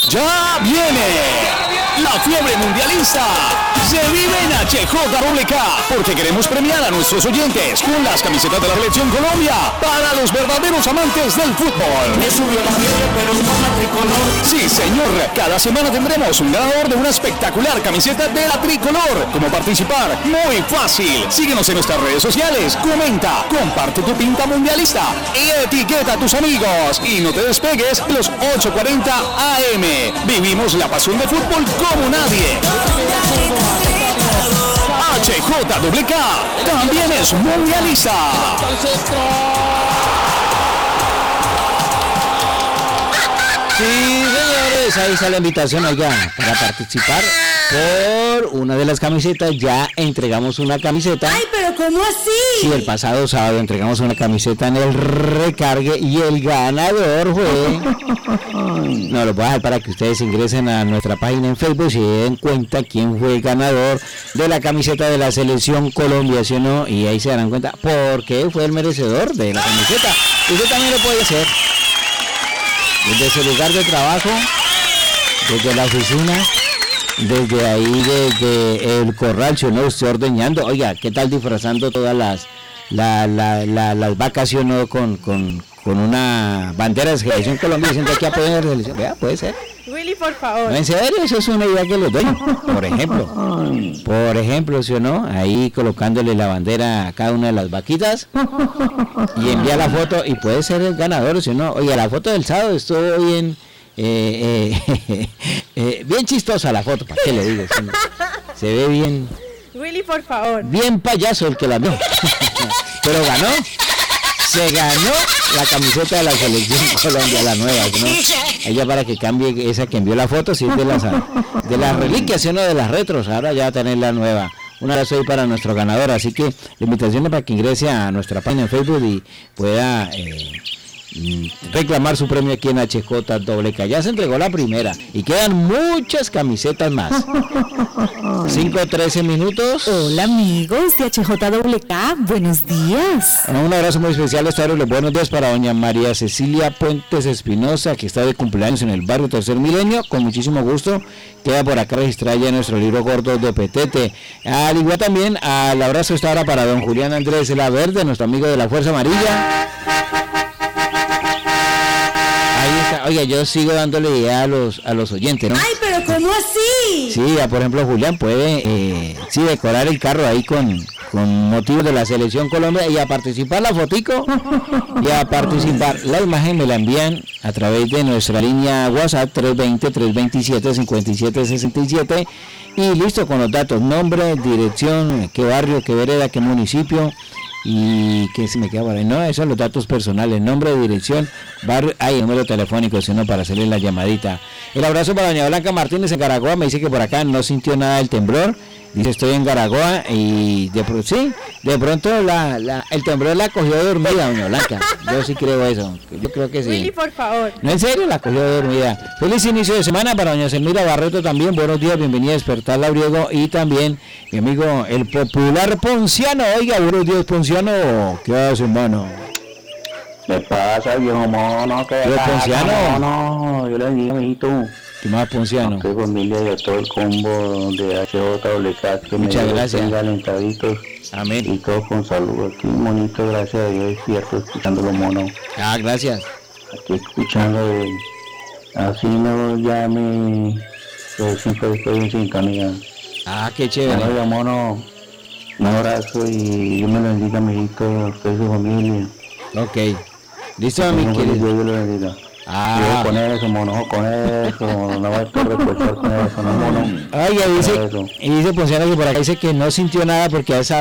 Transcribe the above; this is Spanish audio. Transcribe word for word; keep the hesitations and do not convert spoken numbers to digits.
Ya viene la fiebre mundialista. Se vive en H J W K porque queremos premiar a nuestros oyentes con las camisetas de la Selección Colombia para los verdaderos amantes del fútbol. Me subió la fiebre, pero con la tricolor. Sí, señor. Cada semana tendremos un ganador de una espectacular camiseta de la tricolor. ¿Cómo participar? Muy fácil. Síguenos en nuestras redes sociales. Comenta, comparte tu pinta mundialista y etiqueta a tus amigos. Y no te despegues de los ocho cuarenta A M. Vivimos la pasión del fútbol como nadie. H J W K también es mundialista. Sí, señores, ahí está la invitación, oiga, para participar por una de las camisetas. Ya entregamos una camiseta. Ay, pero ¿cómo así? Sí, el pasado sábado entregamos una camiseta en el recargue y el ganador fue... No, lo voy a dejar para que ustedes ingresen a nuestra página en Facebook y se den cuenta quién fue el ganador de la camiseta de la Selección Colombia, ¿sí o no? Y ahí se darán cuenta por qué fue el merecedor de la camiseta. Usted también lo puede hacer. Desde su lugar de trabajo, desde la oficina, desde ahí, desde el corral, si no usted ordeñando. Oiga, ¿qué tal disfrazando todas las la, la, la, las vacaciones con, con, con una bandera de Selección Colombia diciendo que apoyan a la selección? Vea, puede ser. Willy, por favor. No, en serio, eso es una idea que les doy. Por ejemplo, por ejemplo, ¿sí o no? Ahí colocándole la bandera a cada una de las vaquitas y envía la foto y puede ser el ganador, ¿sí o no? Oye, la foto del sábado estuvo bien, eh, eh, eh, bien chistosa la foto, ¿para qué le digo? ¿Sí? Se ve bien. Willy, por favor. Bien payaso el que la vio. Pero ganó. Se ganó la camiseta de la Selección Colombia, la nueva, ¿no? Ella para que cambie esa que envió la foto, si es de las, de las reliquias, ¿sí? No de las retros, ahora ya va a tener la nueva. Un abrazo ahí para nuestro ganador, así que la invitación es para que ingrese a nuestra página en Facebook y pueda eh, reclamar su premio aquí en H J W K. Ya se entregó la primera y quedan muchas camisetas más. cinco trece minutos. Hola amigos de H J W K, buenos días. Un abrazo muy especial, esta hora los buenos días para doña María Cecilia Puentes Espinosa, que está de cumpleaños en el barrio Tercer Milenio, con muchísimo gusto, queda por acá registrada ya en nuestro libro gordo de Petete. Al igual también, al abrazo esta hora para don Julián Andrés La Verde, nuestro amigo de la Fuerza Amarilla. Oiga, yo sigo dándole idea a los a los oyentes, ¿no? Ay, pero ¿cómo así? Sí, ya, por ejemplo, Julián puede eh, sí decorar el carro ahí con, con motivos de la Selección Colombia y a participar la fotico y a participar. La imagen me la envían a través de nuestra línea WhatsApp tres veinte, tres veintisiete, cincuenta y siete sesenta y siete y listo con los datos, nombre, dirección, qué barrio, qué vereda, qué municipio. Y que se me queda por ahí, no, esos son los datos personales, nombre, dirección, barrio, hay número telefónico, sino para hacerle la llamadita. El abrazo para doña Blanca Martínez en Garagoa, me dice que por acá no sintió nada del temblor, dice estoy en Garagoa y de pronto, sí, de pronto la, la, el temblor la cogió dormida, doña Blanca, yo sí creo eso, yo creo que sí. Willy, por favor. No, en serio, la cogió dormida. Feliz inicio de semana para doña Selmira Barreto también, buenos días, bienvenida a Despertar Labriego y también mi amigo el popular Ponciano, oiga, buenos días Ponciano, ¿qué hace hermano? ¿Qué pasa, viejo mono? ¿Qué ¿Qué pasa, Ponciano? No, yo le digo, amiguito. ¿Qué más, Ponciano? Qué familia y a todo el combo de H J W K que muchas me gracias. tengan alentaditos. Amén. Y todos con salud. Aquí, monito, gracias a Dios, cierto, escuchando los monos. Ah, gracias. Aquí escuchando, de, así me ya me, yo siempre estoy en sintonía. Ah, qué chévere. Bueno, mono, un abrazo y Dios me lo bendiga, amiguito, a usted y su familia. Ok. Listo, mi Dios querido. Dios lo bendiga. Ah. Yo con eso, mono, con eso, no va a estar reprochar con eso, no, mono. Oiga, dice, y dice Ponciano que por acá dice que no sintió nada porque a esa